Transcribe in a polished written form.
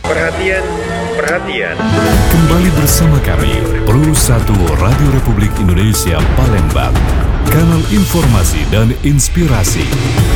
Perhatian, perhatian. Kembali bersama kami, Pro 1 Radio Republik Indonesia Palembang, kanal informasi dan inspirasi.